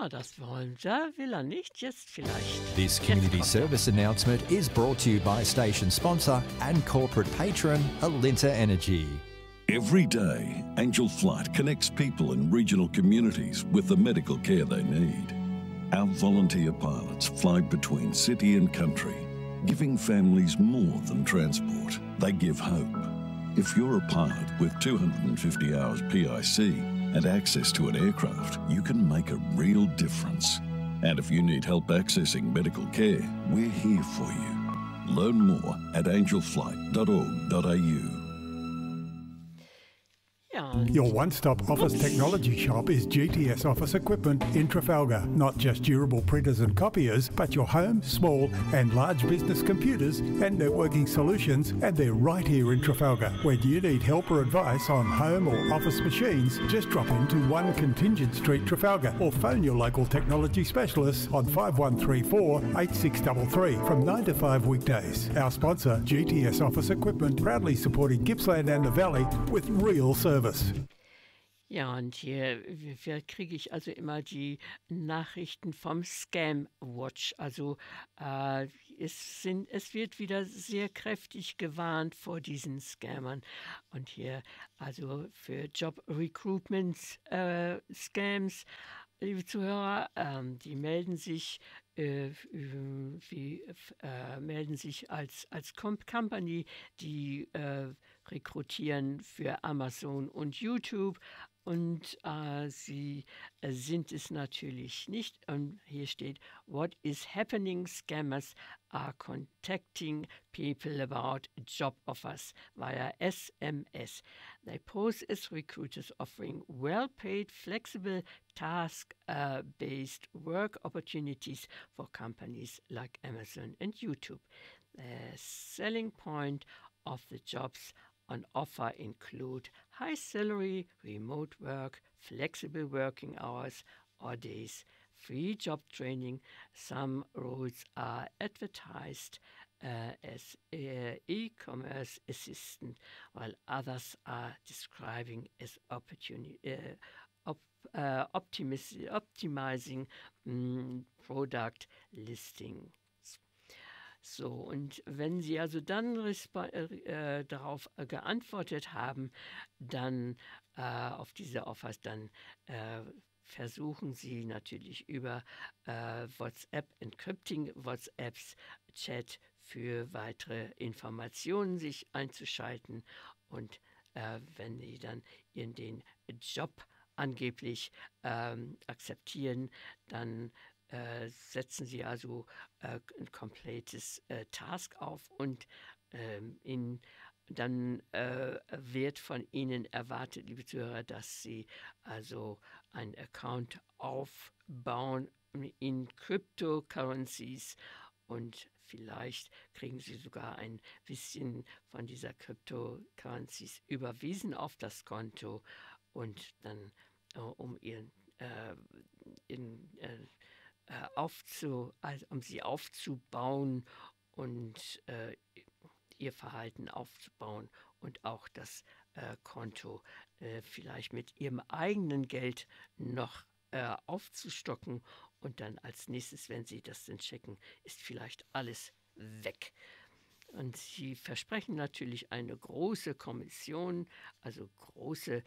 Ja, das wollen. Da will er nicht, jetzt vielleicht. This Jetzt community kommt er. service announcement is brought to you by station sponsor and corporate patron Alinta Energy. Every day, Angel Flight connects people in regional communities with the medical care they need. Our volunteer pilots fly between city and country, giving families more than transport. They give hope. If you're a pilot with 250 hours PIC and access to an aircraft, you can make a real difference. And if you need help accessing medical care, we're here for you. Learn more at angelflight.org.au. Ja, und Your one-stop office technology shop is GTS Office Equipment in Trafalgar. Not just durable printers and copiers, but your home, small and large business computers and networking solutions, and they're right here in Trafalgar. When you need help or advice on home or office machines, just drop into 1 Contingent Street, Trafalgar, or phone your local technology specialists on 5134 8633 from 9 to 5 weekdays. Our sponsor, GTS Office Equipment, proudly supporting Gippsland and the Valley with real service. Ja, und hier kriege ich also immer die Nachrichten vom Scam Watch. Also es wird wieder sehr kräftig gewarnt vor diesen Scammern. Und hier also für Job Recruitment Scams, liebe Zuhörer, die melden sich melden sich als Company, die rekrutieren für Amazon und YouTube. Und sie sind es natürlich nicht. Und hier steht, what is happening? Scammers are contacting people about job offers via SMS. They pose as recruiters offering well-paid, flexible, task-based work opportunities for companies like Amazon and YouTube. The selling point of the jobs on offer include high salary, remote work, flexible working hours or days, free job training. Some roles are advertised as e-commerce assistant, while others are describing as optimizing product listing. So, und wenn Sie also dann darauf geantwortet haben, dann auf diese Offers, dann versuchen Sie natürlich über WhatsApp, Encrypting WhatsApps, Chat für weitere Informationen sich einzuschalten. Und wenn Sie dann den Job angeblich akzeptieren, dann setzen Sie also ein komplettes Task auf und dann wird von Ihnen erwartet, liebe Zuhörer, dass Sie also einen Account aufbauen in Cryptocurrencies und vielleicht kriegen Sie sogar ein bisschen von dieser Cryptocurrencies überwiesen auf das Konto und dann um um sie aufzubauen und ihr Verhalten aufzubauen und auch das Konto vielleicht mit ihrem eigenen Geld noch aufzustocken und dann als nächstes, wenn sie das dann checken, ist vielleicht alles weg. Und sie versprechen natürlich eine große Kommission, also große,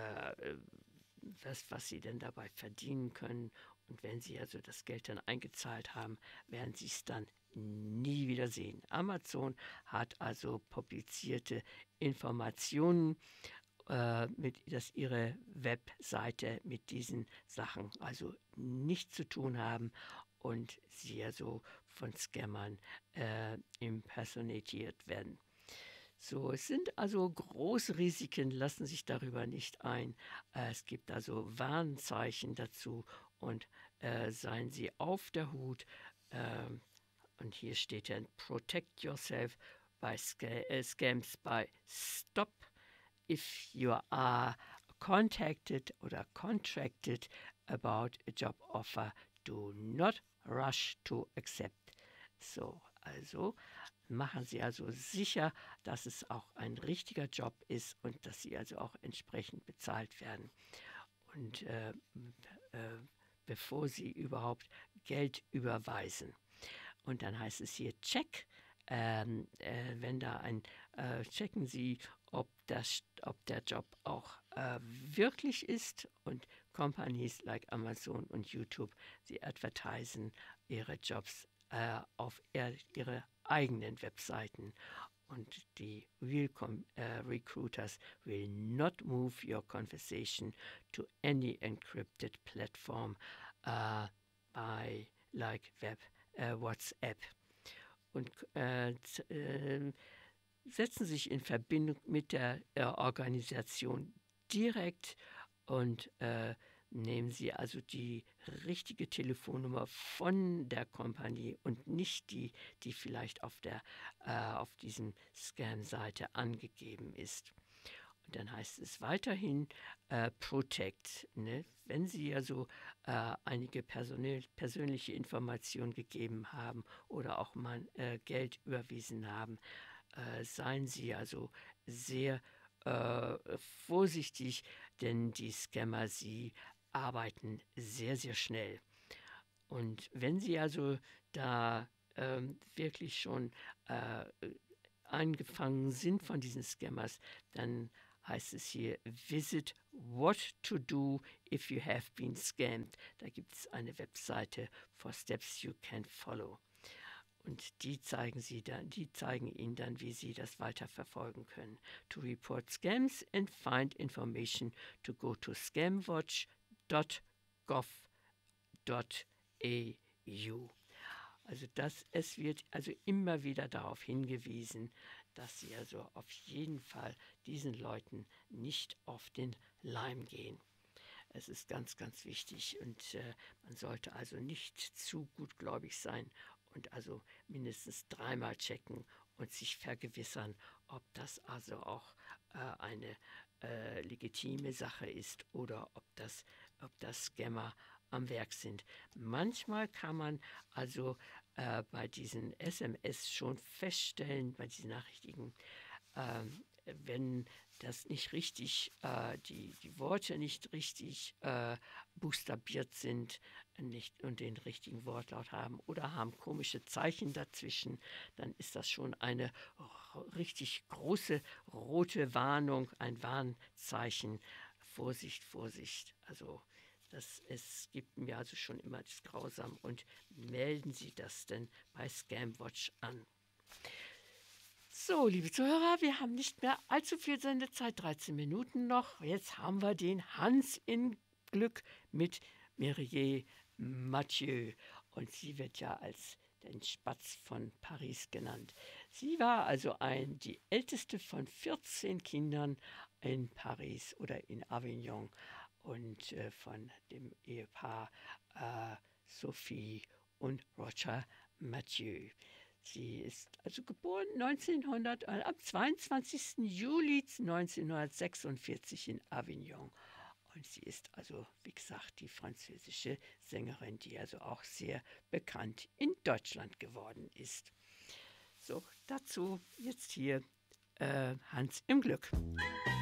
was sie denn dabei verdienen können. Und wenn Sie also das Geld dann eingezahlt haben, werden Sie es dann nie wieder sehen. Amazon hat also publizierte Informationen, dass ihre Webseite mit diesen Sachen also nichts zu tun haben und sie also von Scammern impersonatiert werden. So, es sind also große Risiken, lassen sich darüber nicht ein. Es gibt also Warnzeichen dazu und seien Sie auf der Hut. Und hier steht dann, protect yourself by scams by stop. If you are contacted oder contracted about a job offer, do not rush to accept. So, also machen Sie also sicher, dass es auch ein richtiger Job ist und dass Sie also auch entsprechend bezahlt werden. Und bevor Sie überhaupt Geld überweisen. Und dann heißt es hier Check. Wenn da checken Sie, ob der Job auch wirklich ist, und Companies like Amazon und YouTube, sie advertisen ihre Jobs auf ihre eigenen Webseiten. Und die real recruiters will not move your conversation to any encrypted platform by like WhatsApp. Und setzen sich in Verbindung mit der Organisation direkt und nehmen Sie also die richtige Telefonnummer von der Kompanie und nicht die vielleicht auf diesem Scam-Seite angegeben ist. Und dann heißt es weiterhin Protect. Ne? Wenn Sie also einige persönliche Informationen gegeben haben oder auch mal Geld überwiesen haben, seien Sie also sehr vorsichtig, denn die Scammer, sie arbeiten sehr, sehr schnell. Und wenn Sie also da wirklich schon eingefangen sind von diesen Scammers, dann heißt es hier, visit what to do if you have been scammed. Da gibt es eine Webseite for steps you can follow. Und die zeigen Ihnen dann, wie Sie das weiterverfolgen können. To report scams and find information, to go to scamwatch.gov.au. Also es wird also immer wieder darauf hingewiesen, dass Sie also auf jeden Fall diesen Leuten nicht auf den Leim gehen. Es ist ganz, ganz wichtig, und man sollte also nicht zu gutgläubig sein und also mindestens 3-mal checken und sich vergewissern, ob das also auch eine legitime Sache ist oder ob das Scammer am Werk sind. Manchmal kann man also bei diesen SMS schon feststellen, bei diesen Nachrichten, wenn das nicht richtig, die Worte nicht richtig buchstabiert sind und den richtigen Wortlaut haben oder haben komische Zeichen dazwischen, dann ist das schon eine richtig große rote Warnung, ein Warnzeichen. Vorsicht, Vorsicht. Also es gibt mir also schon immer das Grausam, und melden Sie das denn bei Scamwatch an. So, liebe Zuhörer, wir haben nicht mehr allzu viel Sendezeit, 13 Minuten noch. Jetzt haben wir den Hans in Glück mit Mireille Mathieu. Und sie wird ja als den Spatz von Paris genannt. Sie war also die älteste von 14 Kindern in Paris oder in Avignon, und von dem Ehepaar Sophie und Roger Mathieu. Sie ist also geboren am 22. Juli 1946 in Avignon. Und sie ist also, wie gesagt, die französische Sängerin, die also auch sehr bekannt in Deutschland geworden ist. So, dazu jetzt hier Hans im Glück.